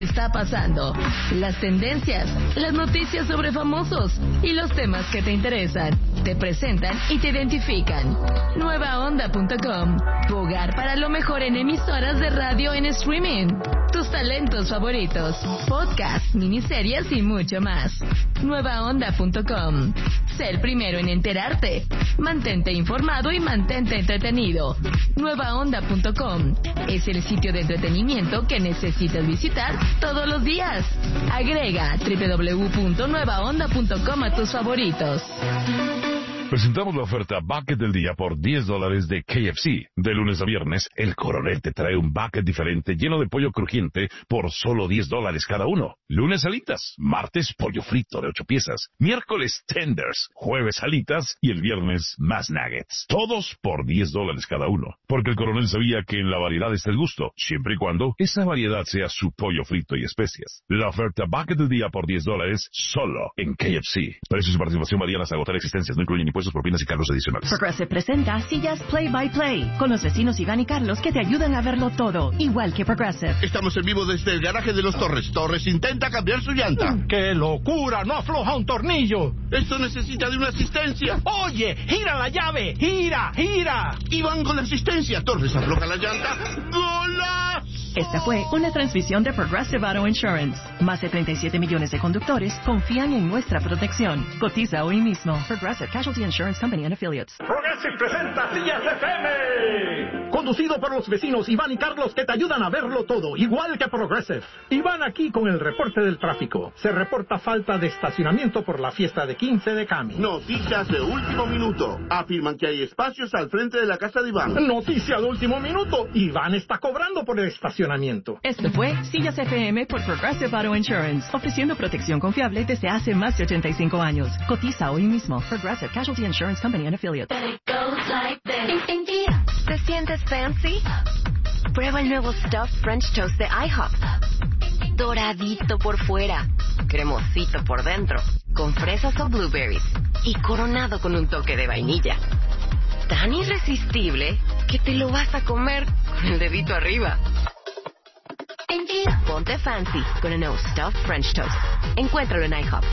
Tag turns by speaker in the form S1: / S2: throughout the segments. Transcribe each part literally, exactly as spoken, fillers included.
S1: Está pasando, las tendencias, las noticias sobre famosos y los temas que te interesan, te presentan y te identifican. nueva onda punto com, tu hogar para lo mejor en emisoras de radio en streaming, tus talentos favoritos, podcasts, miniseries y mucho más. nueva onda punto com, sé el primero en enterarte, mantente informado y mantente entretenido. nueva onda punto com es el sitio de entretenimiento que necesitas visitar todos los días. Agrega doble u doble u doble u punto nueva onda punto com a tus favoritos.
S2: Presentamos la oferta Bucket del día por diez dólares de K F C. De lunes a viernes, el Coronel te trae un bucket diferente lleno de pollo crujiente por solo diez dólares cada uno. Lunes alitas, martes pollo frito de ocho piezas, miércoles tenders, jueves alitas y el viernes más nuggets. Todos por diez dólares cada uno. Porque el Coronel sabía que en la variedad está el gusto, siempre y cuando esa variedad sea su pollo frito y especias. La oferta Bucket del día por diez dólares solo en K F C. Precios y participación varían hasta agotar existencias, no incluyen impuestos, propinas y cargos adicionales.
S3: Progressive presenta Sillas Play by Play con los vecinos Iván y Carlos que te ayudan a verlo todo, igual que Progressive.
S4: Estamos en vivo desde el garaje de los Torres. Torres intenta cambiar su llanta.
S5: ¡Qué locura! ¡No afloja un tornillo!
S4: Esto necesita de una asistencia.
S5: ¡Oye! ¡Gira la llave! ¡Gira! ¡Gira!
S4: Iván con la asistencia. Torres afloja la llanta. ¡Golazo!
S3: Esta fue una transmisión de Progressive Auto Insurance. Más de treinta y siete millones de conductores confían en nuestra protección. Cotiza hoy mismo. Progressive Casualty Insurance Company and Affiliates.
S5: Progressive presenta Sillas F M. Conducido por los vecinos Iván y Carlos que te ayudan a verlo todo, igual que Progressive. Iván aquí con el reporte del tráfico. Se reporta falta de estacionamiento por la fiesta de quince de Cami.
S4: Noticias de último minuto. Afirman que hay espacios al frente de la casa de Iván.
S5: Noticia de último minuto. Iván está cobrando por el estacionamiento.
S3: Esto fue Sillas F M por Progressive Auto Insurance, ofreciendo protección confiable desde hace más de ochenta y cinco años. Cotiza hoy mismo. Progressive Casualty Insurance Company and Affiliates.
S6: ¿Te sientes fancy? Prueba el nuevo Stuffed French Toast de IHOP. Doradito por fuera, cremosito por dentro, con fresas o blueberries y coronado con un toque de vainilla. Tan irresistible que te lo vas a comer con el dedito arriba. Ponte fancy con el nuevo Stuffed French Toast. Encuéntralo en IHOP.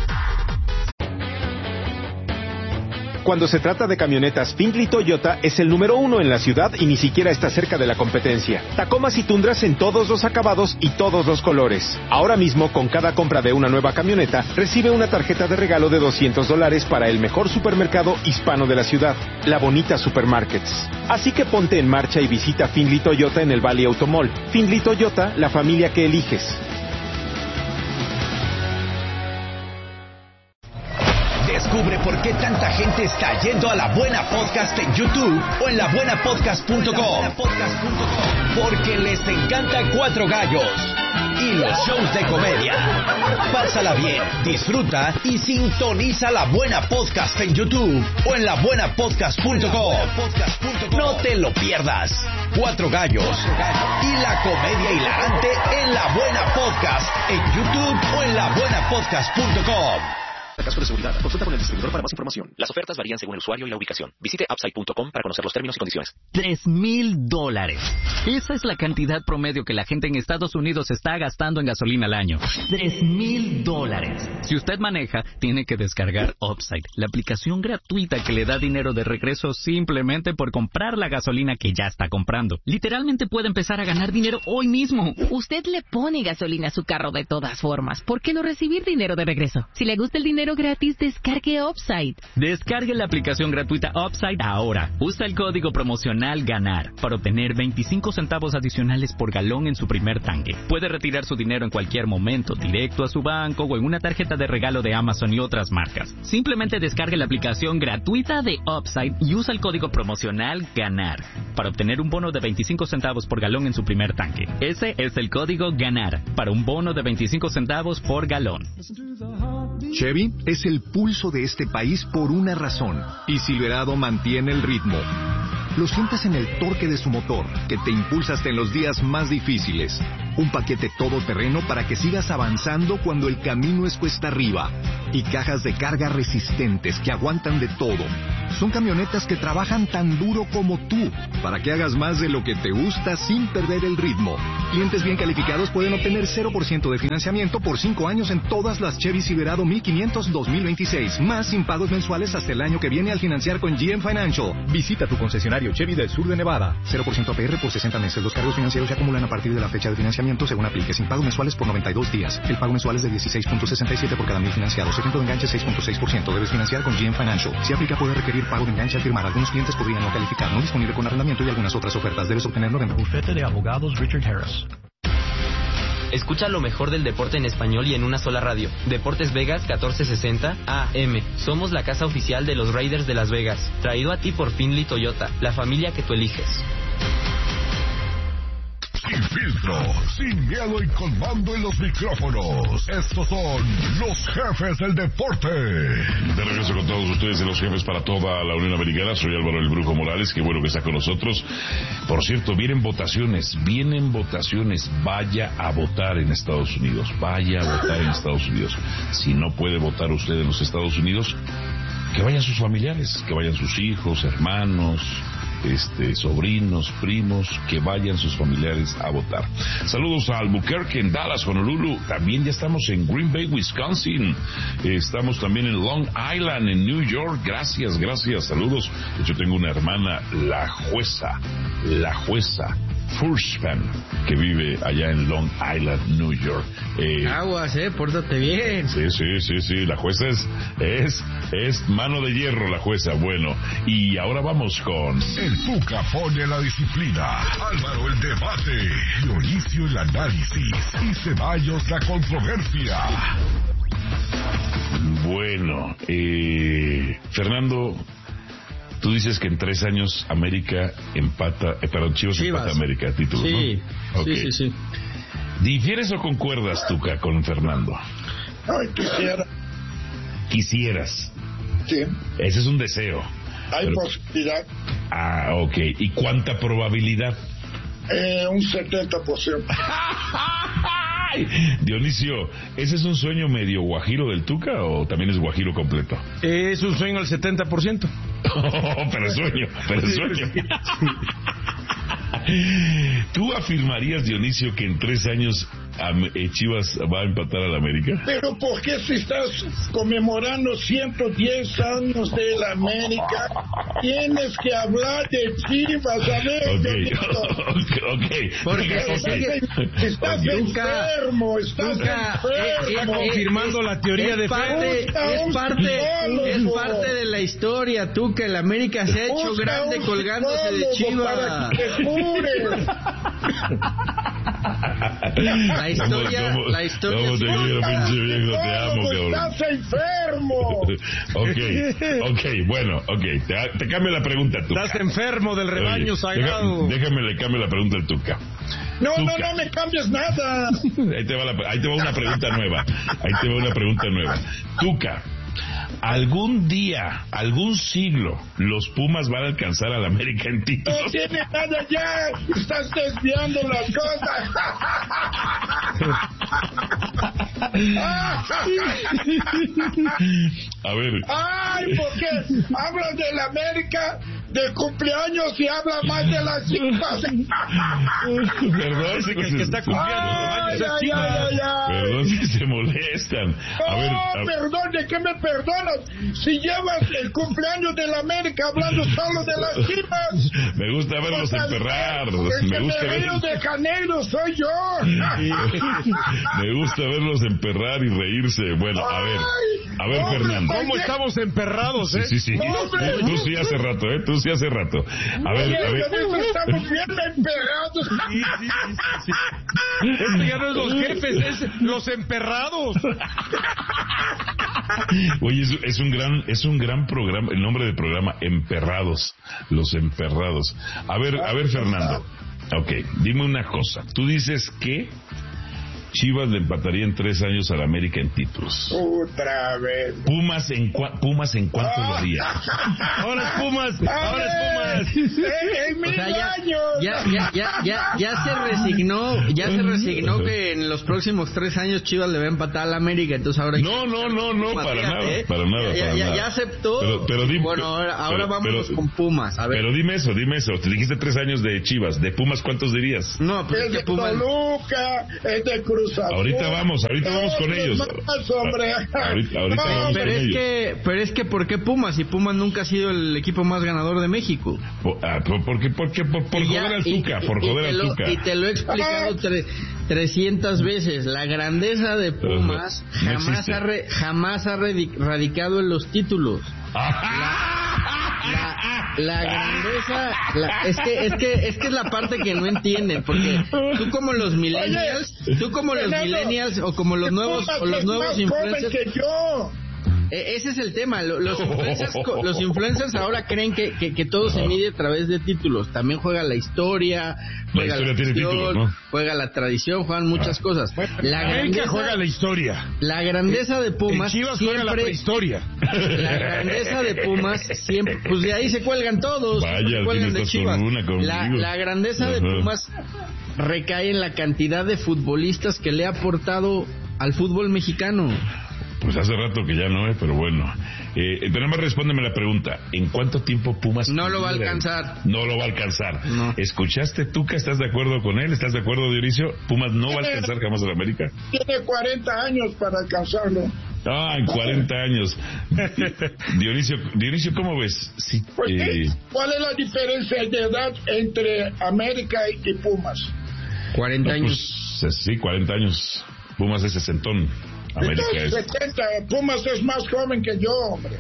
S7: Cuando se trata de camionetas, Findlay Toyota es el número uno en la ciudad y ni siquiera está cerca de la competencia. Tacomas y Tundras en todos los acabados y todos los colores. Ahora mismo, con cada compra de una nueva camioneta, recibe una tarjeta de regalo de doscientos dólares para el mejor supermercado hispano de la ciudad, La Bonita Supermarkets. Así que ponte en marcha y visita Findlay Toyota en el Valley Automall. Findlay Toyota, la familia que eliges.
S8: Descubre por qué tanta gente está yendo a La Buena Podcast en YouTube o en la buena podcast punto com. Porque les encanta Cuatro Gallos y los shows de comedia. Pásala bien, disfruta y sintoniza La Buena Podcast en YouTube o en la buena podcast punto com. No te lo pierdas. Cuatro Gallos y la comedia hilarante en La Buena Podcast en YouTube o en la buena podcast punto com.
S9: Caso de seguridad, consulta con el distribuidor para más información. Las ofertas varían según el usuario y la ubicación. Visite upside punto com para conocer los términos y condiciones.
S10: Tres mil dólares. Esa es la cantidad promedio que la gente en Estados Unidos está gastando en gasolina al año. Tres mil dólares. Si usted maneja, tiene que descargar Upside, la aplicación gratuita que le da dinero de regreso simplemente por comprar la gasolina que ya está comprando. Literalmente puede empezar a ganar dinero hoy mismo.
S11: Usted le pone gasolina a su carro de todas formas. ¿Por qué no recibir dinero de regreso? Si le gusta el dinero gratis, descargue Upside.
S10: Descargue la aplicación gratuita Upside ahora. Usa el código promocional GANAR para obtener veinticinco centavos adicionales por galón en su primer tanque. Puede retirar su dinero en cualquier momento, directo a su banco o en una tarjeta de regalo de Amazon y otras marcas. Simplemente descargue la aplicación gratuita de Upside y usa el código promocional GANAR para obtener un bono de veinticinco centavos por galón en su primer tanque. Ese es el código GANAR para un bono de veinticinco centavos por galón.
S12: Chevy es el pulso de este país por una razón, y Silverado mantiene el ritmo. Lo sientes en el torque de su motor, que te impulsa hasta en los días más difíciles. Un paquete todoterreno para que sigas avanzando cuando el camino es cuesta arriba. Y cajas de carga resistentes que aguantan de todo. Son camionetas que trabajan tan duro como tú, para que hagas más de lo que te gusta sin perder el ritmo. Clientes bien calificados pueden obtener cero por ciento de financiamiento por cinco años en todas las Chevy Silverado mil quinientos dos mil veintiséis, más sin pagos mensuales hasta el año que viene al financiar con G M Financial. Visita tu concesionario Chevy del sur de Nevada. cero por ciento A P R por sesenta meses. Los cargos financieros se acumulan a partir de la fecha de financiamiento según aplique, sin pagos mensuales por noventa y dos días. El pago mensual es de dieciséis punto sesenta y siete por cada mil financiados. El tiempo de enganche seis punto seis por ciento. Debes financiar con G M Financial. Si aplica, puede requerir pago de enganche al firmar. Algunos clientes podrían no calificar. No disponible con arrendamiento y algunas otras ofertas. Debes obtener noventa.
S13: Bufete de Abogados Richard Harris.
S14: Escucha lo mejor del deporte en español y en una sola radio. Deportes Vegas catorce sesenta A M. Somos la casa oficial de los Raiders de Las Vegas. Traído a ti por Findlay Toyota, la familia que tú eliges.
S15: Sin filtro, sin miedo y con mando en los micrófonos. Estos son los jefes del deporte.
S2: De regreso con todos ustedes de los jefes para toda la Unión Americana. Soy Álvaro el Brujo Morales, qué bueno que está con nosotros. Por cierto, vienen votaciones, vienen votaciones. Vaya a votar en Estados Unidos, vaya a votar en Estados Unidos. Si no puede votar usted en los Estados Unidos, que vayan sus familiares, que vayan sus hijos, hermanos, este, sobrinos, primos, que vayan sus familiares a votar. Saludos a Albuquerque, en Dallas, Honolulu. También ya estamos en Green Bay, Wisconsin. Estamos también en Long Island, en New York. Gracias, gracias. Saludos. Yo tengo una hermana, la jueza, la jueza Furspan, que vive allá en Long Island, New York.
S16: Eh, Aguas, eh, pórtate bien.
S2: Sí, sí, sí, sí. La jueza es, es, es mano de hierro, la jueza. Bueno, y ahora vamos con...
S15: El Tuca pone la disciplina, Álvaro el debate, Dionisio el análisis y Ceballos la controversia.
S2: Bueno, eh, Fernando, tú dices que en tres años América empata, eh, perdón, Chivas, Chivas empata América, título,
S16: sí,
S2: ¿no? Okay.
S16: Sí, sí, sí.
S2: ¿Difieres o concuerdas, Tuca, con Fernando?
S17: Ay, quisiera.
S2: Quisieras.
S17: Sí.
S2: Ese es un deseo.
S17: Hay
S2: pero...
S17: posibilidad.
S2: Ah, ok. ¿Y cuánta probabilidad?
S17: Eh, un setenta por ciento.
S2: Dionisio, ¿ese es un sueño medio guajiro del Tuca o también es guajiro completo?
S16: Es un sueño al setenta por ciento.
S2: Oh, pero sueño, pero sueño. ¿Tú afirmarías, Dionisio, que en tres años Chivas va a empatar a la América?
S17: Pero ¿por qué si estás conmemorando ciento diez años de la América tienes que hablar de Chivas? A ver,
S2: okay. okay, okay.
S16: Porque
S17: estás,
S16: okay.
S17: estás
S16: okay.
S17: enfermo, estás
S16: Nunca,
S17: enfermo.
S16: Eh, eh, confirmando la teoría de parte, es parte, es parte de la historia, tú, que la América se ha hecho
S17: Busca
S16: grande colgándose de Chivas. La historia,
S2: ¿Cómo,
S16: la historia.
S2: ¿Cómo te quiero, pinche viejo? Te amo, cabrón.
S17: Estás enfermo.
S2: Ok, ok, bueno, ok. Te, te cambio la pregunta, Tuca.
S16: Estás enfermo del rebaño
S2: Oye,
S16: sagrado.
S2: Deja, déjame le cambio la pregunta al Tuca.
S17: No,
S2: Tuca.
S17: no, no me cambies nada.
S2: Ahí te va la, ahí te va una pregunta nueva. Ahí te va una pregunta nueva. Tuca, algún día, algún siglo, los Pumas van a alcanzar a la América en títulos.
S17: No tiene nada ya, estás desviando las cosas.
S2: A ver.
S17: Ay, ¿por qué hablas de la América de cumpleaños y hablas más de las Chivas?
S2: Perdón, si
S16: el que está cumpliendo
S17: ay, ay, ay, ay, ay.
S2: Perdón si se molestan. A
S17: no,
S2: ver, a...
S17: perdón, ¿de qué me perdonas? Si llevas el cumpleaños de la América hablando solo de las Chivas.
S2: Me gusta verlos emperrar.
S17: El
S2: me gusta
S17: verlos de Janeiro soy yo.
S2: Me gusta verlos emperrar y reírse. Bueno, a ver, a ver,
S17: hombre,
S2: Fernando.
S16: ¿Cómo estamos emperrados, eh?
S2: Sí, sí, sí.
S17: Hombre,
S2: tú, tú sí hace rato, ¿eh? Tú sí hace rato. A ver, a ver.
S17: Estamos bien emperrados.
S16: Sí, sí, sí, sí. Esto ya no es los jefes, es los emperrados.
S2: Oye, es, es un gran, es un gran programa, el nombre del programa, Emperrados, los Emperrados. A ver, a ver, Fernando. Ok, dime una cosa. Tú dices que Chivas le empataría en tres años al América en títulos.
S17: Otra vez.
S2: Pumas en cua- Pumas en cuánto lo haría.
S16: Ahora es Pumas, ahora es Pumas.
S17: En mil
S16: O sea, ya,
S17: años.
S16: ya, ya, ya, ya, ya se resignó, ya se resignó que en los próximos tres años Chivas le va a empatar al América, entonces ahora...
S2: No, no, no, no, para nada,
S16: ¿eh?
S2: para nada,
S16: Ya,
S2: para
S16: ya,
S2: nada.
S16: ya aceptó.
S2: Pero, pero di-
S16: bueno, ahora, ahora
S2: pero-
S16: vámonos
S2: pero-
S16: con Pumas, a ver.
S2: Pero dime eso, dime eso. Te dijiste tres años de Chivas. ¿De Pumas cuántos dirías?
S16: No, pues
S17: Es
S16: es
S17: de
S16: que Pumas...
S17: Toluca, es de Cruz Azul.
S2: Ahorita vamos, ahorita vamos con ellos.
S17: Más, hombre.
S2: Ahorita, ahorita
S17: No,
S2: vamos
S16: Pero
S2: con
S16: es
S2: ellos.
S16: que, pero es que, ¿por qué Pumas? Si Pumas nunca ha sido el equipo más ganador de México.
S2: Po- ah, ¿Por por qué? ¿Por, qué? por, por
S16: Y ya-
S2: joder al
S16: y-
S2: Tuca,
S16: y-
S2: por
S16: y
S2: joder
S16: te
S2: al
S16: lo-
S2: Tuca.
S16: Y te lo he explicado tre- trescientas veces. La grandeza de Pumas
S2: No
S16: jamás
S2: existe.
S16: ha, re- jamás ha radi- radicado en los títulos. La, la grandeza, la- es que es que es que es la parte que no entienden, porque tú como los millennials, tú como los
S17: Fernando,
S16: millennials o como los nuevos
S17: Pumas
S16: o los
S17: es
S16: nuevos
S17: más joven
S16: influencers.
S17: que yo.
S16: E- Ese es el tema. Lo- Los influencers, co- los influencers ahora creen que, que, que todo se mide a través de títulos. También juega la historia, juega
S2: historia
S16: la
S2: tiene
S16: afición,
S2: títulos, ¿no?
S16: juega la tradición, juegan muchas cosas. La
S18: América
S16: grandeza,
S18: juega la historia.
S16: la grandeza de Pumas
S18: En Chivas juega la
S16: siempre,
S18: prehistoria.
S16: la grandeza de Pumas siempre, pues de ahí se cuelgan todos.
S2: Vaya,
S16: se
S2: al fin
S16: cuelgan de
S2: estás
S16: Chivas.
S2: con una conmigo.
S16: La, la grandeza de
S2: Ajá.
S16: Pumas recae en la cantidad de futbolistas que le ha aportado al fútbol mexicano.
S2: Pues hace rato que ya no es, pero bueno. Eh, pero nada más respóndeme la pregunta. ¿En cuánto tiempo Pumas...
S16: No lo va a
S2: lidera?
S16: alcanzar.
S2: No lo va a alcanzar.
S16: No.
S2: ¿Escuchaste tú que estás de acuerdo con él? ¿Estás de acuerdo, Dionisio? ¿Pumas no va a alcanzar jamás a la América?
S17: Tiene cuarenta años para alcanzarlo.
S2: Ah, en cuarenta años. Dionisio, Dionisio, ¿cómo ves? Sí,
S17: Pues,
S2: eh,
S17: ¿cuál es la diferencia de edad entre América y Pumas?
S16: cuarenta
S2: no,
S16: años.
S2: pues, sí, cuarenta años. Pumas es sesentón. América es...
S17: Entonces, setenta. Pumas es más joven que yo, hombre.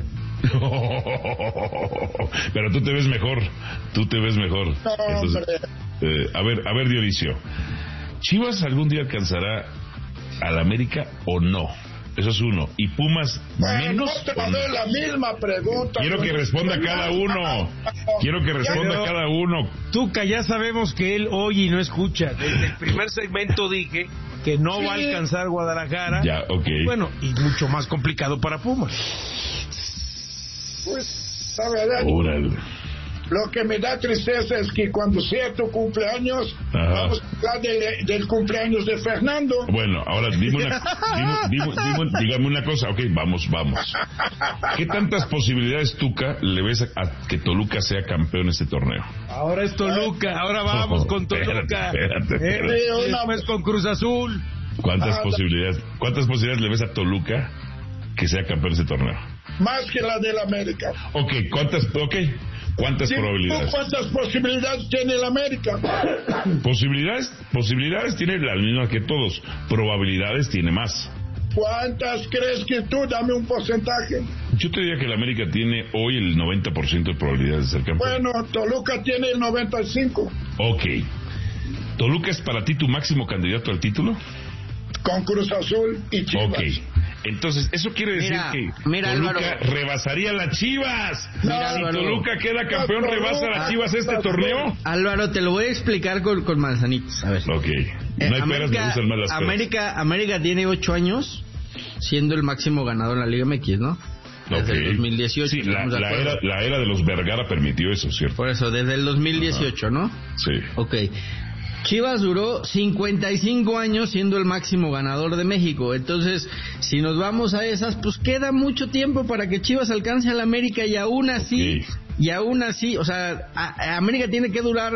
S2: Pero tú te ves mejor. Tú te ves mejor.
S17: No,
S2: Entonces,
S17: hombre.
S2: eh, a ver, a ver, Dionisio. ¿Chivas algún día alcanzará al América o no? Eso es uno. ¿Y Pumas
S17: Bueno,
S2: menos
S17: otra
S2: o no?
S17: vez la misma pregunta.
S2: Quiero que responda cada uno. Quiero que responda
S18: Pero-
S2: cada uno.
S18: Tuca, ya sabemos que él oye y no escucha. Desde el primer segmento dije que no va a
S17: Sí.
S18: alcanzar Guadalajara.
S2: Ya, ok.
S18: Bueno, y mucho más complicado para Pumas.
S17: Pues, la verdad,
S2: Órale.
S17: lo que me da tristeza es que cuando sea tu cumpleaños,
S2: Ajá.
S17: vamos a hablar del, del cumpleaños de Fernando.
S2: Bueno, ahora dime una, dime- dime- dime- dígame una cosa. Ok, vamos, vamos. ¿Qué tantas posibilidades, Tuca, le ves a, a que Toluca sea campeón este torneo?
S18: Ahora es Toluca, ahora vamos con Toluca.
S2: Espérate, espérate, espérate.
S18: Eh, Después con Cruz Azul.
S2: ¿Cuántas
S17: Ah,
S2: posibilidades, cuántas posibilidades le ves a Toluca que sea campeón este torneo?
S17: Más que la del América.
S2: Ok, ¿cuántas, okay. ¿Cuántas
S17: Dime tú
S2: probabilidades?
S17: ¿Cuántas posibilidades tiene el América?
S2: Posibilidades, posibilidades tiene las mismas que todos. Probabilidades tiene más.
S17: ¿Cuántas crees que tú? Dame un porcentaje.
S2: Yo te diría que el América tiene hoy el noventa por ciento de probabilidades de ser campeón.
S17: Bueno, Toluca tiene el noventa y cinco.
S2: Ok. ¿Toluca es para ti tu máximo candidato al título?
S17: Con Cruz Azul y Chivas.
S2: Ok. Entonces, eso quiere decir
S16: Mira,
S2: que
S16: mira,
S2: Toluca
S16: Álvaro.
S2: rebasaría a las Chivas.
S16: Mira,
S2: si
S16: Álvaro.
S2: Toluca queda campeón, ¿rebasa a las Chivas este torneo?
S16: Álvaro, te lo voy a explicar con, con manzanitas. A ver.
S2: Ok.
S16: Eh,
S2: No hay peras, me
S16: América,
S2: gustan más las peras.
S16: América, América tiene ocho años siendo el máximo ganador en la Liga M X, ¿no? Desde
S2: Ok.
S16: el dos mil dieciocho.
S2: Sí, la,
S16: estamos de
S2: la
S16: acuerdo.
S2: era, la era de los Vergara permitió eso, ¿cierto?
S16: Por eso, desde el dos mil dieciocho, ¿no?
S2: Sí.
S16: Ok. Chivas duró cincuenta y cinco años siendo el máximo ganador de México. Entonces, si nos vamos a esas, pues queda mucho tiempo para que Chivas alcance al América y aún así,
S2: Ok.
S16: y aún así, o sea, a- a América tiene que durar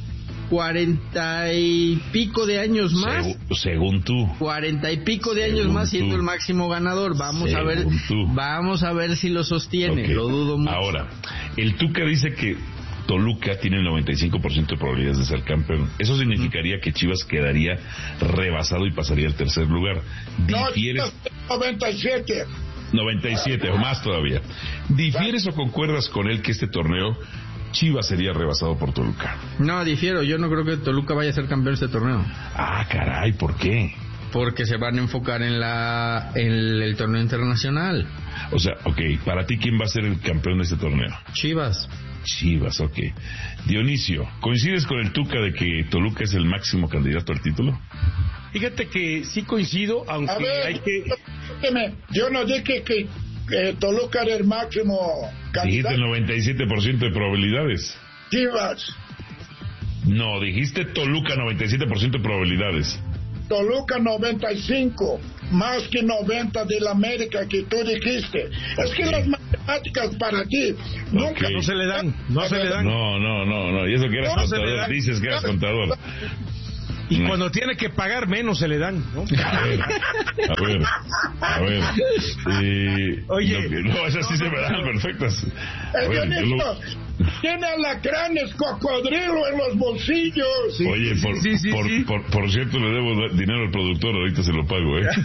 S16: cuarenta y pico de años más.
S2: Segu- según tú.
S16: Cuarenta y pico de años
S2: Según
S16: más siendo
S2: tú.
S16: el máximo ganador. Vamos a ver,
S2: Según tú.
S16: vamos a ver si lo sostiene.
S2: Ok.
S16: Lo dudo mucho.
S2: Ahora, el Tuca dice que Toluca tiene el noventa y cinco por ciento de probabilidades de ser campeón. Eso significaría que Chivas quedaría rebasado y pasaría al tercer lugar.
S17: No,
S2: ¿Difieres?
S17: Chivas noventa y siete.
S2: noventa y siete o más todavía. ¿Difieres o concuerdas con él que este torneo Chivas sería rebasado por Toluca?
S16: No, difiero. Yo no creo que Toluca vaya a ser campeón este torneo.
S2: Ah, caray, ¿por qué?
S16: Porque se van a enfocar en la en el, el torneo internacional.
S2: O sea, ok, para ti, ¿quién va a ser el campeón de este torneo?
S16: Chivas.
S2: Chivas, ok. Dionisio, ¿coincides con el Tuca de que Toluca es el máximo candidato al título?
S18: Fíjate que sí coincido, aunque
S17: A ver,
S18: hay que...
S17: yo no dije que eh, Toluca era el máximo candidato.
S2: Dijiste noventa y siete por ciento de probabilidades.
S17: Chivas.
S2: No, dijiste Toluca noventa y siete por ciento de probabilidades.
S17: Toluca noventa y cinco, más que noventa del América que tú dijiste. Es que las matemáticas para ti nunca
S2: Okay.
S18: no se le dan, no se le dan.
S2: No, no, no, no. Y eso que eras
S18: No se le
S2: contador,
S18: dan.
S2: dices que eras contador.
S18: Y
S2: No.
S18: cuando tiene que pagar menos se le dan, ¿no?
S2: A ver, a ver, a ver. Eh,
S18: Oye,
S2: no, no, esas sí se me dan perfectas. A
S17: El
S2: ver, yo
S17: Dionisio
S2: lo-
S17: tiene alacranes cocodrilo en los bolsillos.
S2: Oye, por,
S18: sí, sí,
S2: por,
S18: sí.
S2: Por, por cierto, le debo da- dinero al productor, ahorita se lo pago, ¿eh?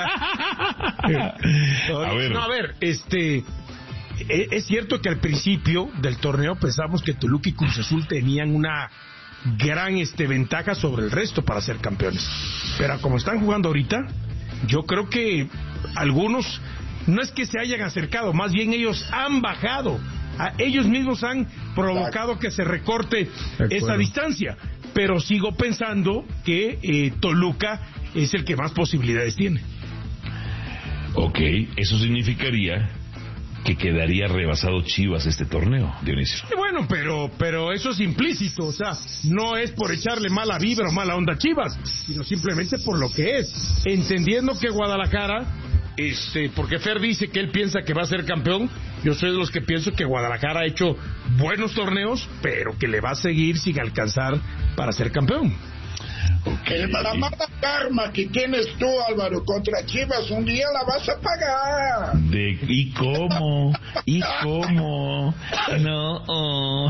S2: A ver.
S18: No, a ver, este... e- Es cierto que al principio del torneo pensamos que Toluca y Cruz Azul tenían una gran este, ventaja sobre el resto para ser campeones. Pero como están jugando ahorita, yo creo que algunos no es que se hayan acercado, más bien ellos han bajado. A ellos mismos han provocado que se recorte esa distancia. Pero sigo pensando que eh, Toluca es el que más posibilidades tiene.
S2: Ok, eso significaría que quedaría rebasado Chivas este torneo, Dionisio.
S18: Y bueno, pero pero eso es implícito, o sea, no es por echarle mala vibra o mala onda a Chivas, sino simplemente por lo que es, entendiendo que Guadalajara, este, porque Fer dice que él piensa que va a ser campeón, yo soy de los que pienso que Guadalajara ha hecho buenos torneos, pero que le va a seguir sin alcanzar para ser campeón.
S17: El, la mala karma que tienes tú, Álvaro, contra Chivas, un día la vas a pagar.
S2: De, ¿Y cómo? ¿Y cómo? No. Oh.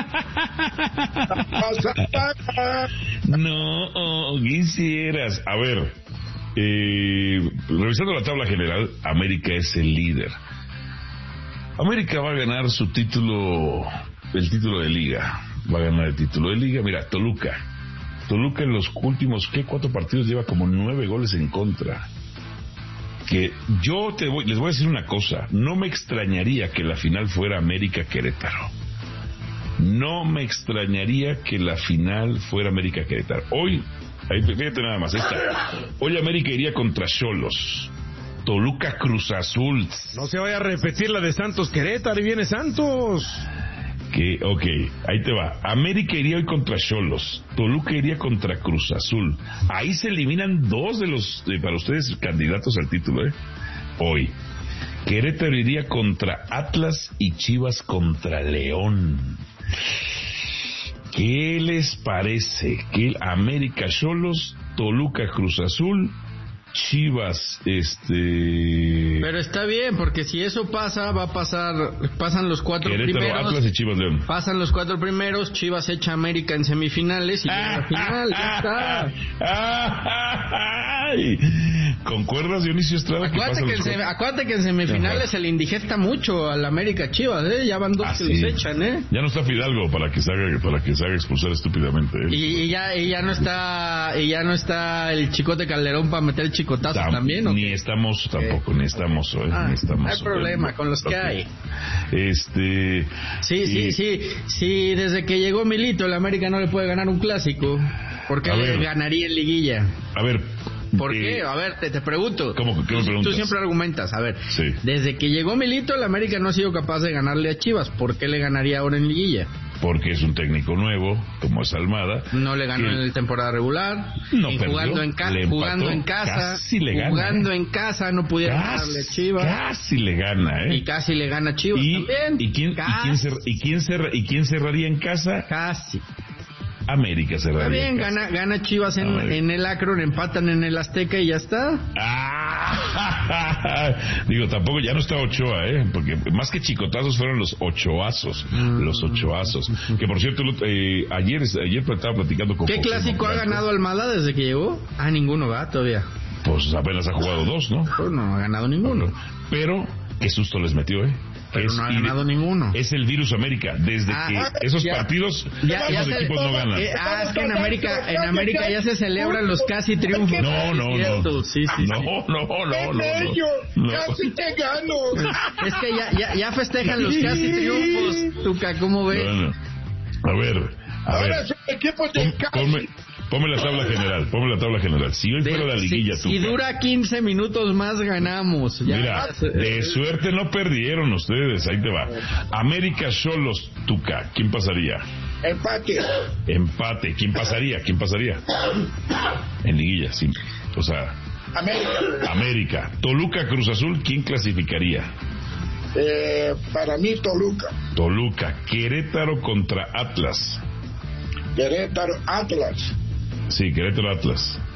S17: Vas a pagar.
S2: No, oh, quisieras. A ver, eh, revisando la tabla general, América es el líder. América va a ganar su título, el título de liga. Va a ganar el título de liga. Mira, Toluca. Toluca en los últimos, ¿qué? Cuatro partidos lleva como nueve goles en contra. Que yo te voy, les voy a decir una cosa. No me extrañaría que la final fuera América-Querétaro. No me extrañaría que la final fuera América-Querétaro. Hoy, ahí, fíjate nada más, esta. Hoy América iría contra Xolos. Toluca Cruz Azul.
S18: No se vaya a repetir la de Santos Querétaro, y viene Santos.
S2: Que, ok, ahí te va. América iría hoy contra Xolos. Toluca iría contra Cruz Azul. Ahí se eliminan dos de los, eh, para ustedes, candidatos al título, ¿eh? Hoy. Querétaro iría contra Atlas y Chivas contra León. ¿Qué les parece? Que América Xolos, Toluca Cruz Azul, Chivas, este...
S16: Pero está bien, porque si eso pasa, va a pasar, pasan los cuatro
S2: Querétaro,
S16: primeros.
S2: Atlas y Chivas León.
S16: Pasan los cuatro primeros, Chivas echa a América en semifinales y llega a la final, ya está.
S2: Ay, ¿concuerdas, Dionisio Estrada?
S16: Acuérdate que, que, en se, acuérdate que en semifinales Ajá. se le indigesta mucho al América Chivas, ¿eh? Ya van dos ah, que sí. los echan, ¿eh?
S2: Ya no está Fidalgo para que se haga, para que se haga expulsar estúpidamente, ¿eh?
S16: Y, y ya y ya no está y ya no está el Chicote Calderón para meter el chicotazo Tam, también, ¿o
S2: Ni qué? estamos tampoco, eh. ni estamos, ¿eh?
S16: Ah,
S2: ni estamos.
S16: No hay problema eh, con los okay. que hay.
S2: Este...
S16: Sí,
S2: y...
S16: sí, sí, sí, desde que llegó Milito el América no le puede ganar un clásico. ¿Por qué le ganaría en liguilla?
S2: A ver...
S16: ¿Por
S2: eh,
S16: qué? A ver, te, te pregunto.
S2: ¿Cómo que me
S16: preguntas? Tú siempre argumentas. A ver, sí. desde que llegó Milito, el América no ha sido capaz de ganarle a Chivas. ¿Por qué le ganaría ahora en liguilla?
S2: Porque es un técnico nuevo, como es Almada.
S16: No le ganó que... en la temporada regular.
S2: No
S16: y
S2: perdió,
S16: jugando en, ca jugando en casa.
S2: Casi le gana.
S16: Jugando en casa no pudiera casi, ganarle a Chivas.
S2: Casi le gana, ¿eh?
S16: Y casi le gana a Chivas
S2: y,
S16: también.
S2: ¿Y quién, ¿y quién, cer ¿y, quién cer ¿Y quién cerraría en casa?
S16: Casi.
S2: América cerraría.
S16: Está bien, gana, gana Chivas en, en el Akron, empatan en el Azteca y ya está.
S2: Ah, digo, tampoco, ya no está Ochoa, ¿eh? Porque más que chicotazos fueron los ochoazos. Mm. Los ochoazos. Que por cierto, eh, ayer, ayer estaba platicando con...
S16: ¿Qué José clásico Moncayo. ha ganado Almada desde que llegó? Ah, ninguno, ¿verdad? Todavía.
S2: Pues apenas ha jugado dos, ¿no?
S16: Pues no ha ganado ninguno.
S2: Pero, qué susto les metió, ¿eh?
S16: Pero
S2: es,
S16: no ha ganado ninguno.
S2: Es el virus América. Desde ah, que esos ya, partidos,
S16: ya, ya
S2: los
S16: se,
S2: equipos no ganan.
S16: Eh, ah, es que en América, en América ya se celebran los casi triunfos.
S2: No, no, no.
S16: Sí, sí,
S2: no,
S16: sí.
S2: no, no, no, no, no.
S17: Casi te gano.
S16: Es que ya, ya, ya festejan los casi triunfos. Tuca, ¿cómo ves?
S2: Bueno, a ver, a
S17: Ahora
S2: ver.
S17: son equipos de casi.
S2: Ponme la tabla general, ponme la tabla general. Si hoy fuera la liguilla,
S16: si,
S2: tú.
S16: Si dura quince minutos más, ganamos. Ya.
S2: Mira, de suerte no perdieron ustedes, ahí te va. América Xolos, Tuca, ¿quién pasaría?
S17: Empate.
S2: Empate, ¿quién pasaría? ¿Quién pasaría? En liguilla, sí. O sea,
S17: América.
S2: América. Toluca, Cruz Azul, ¿quién clasificaría?
S17: Eh, para mí, Toluca.
S2: Toluca. Querétaro contra Atlas.
S17: Querétaro, Atlas.
S2: Sí, Querétaro, Atlas.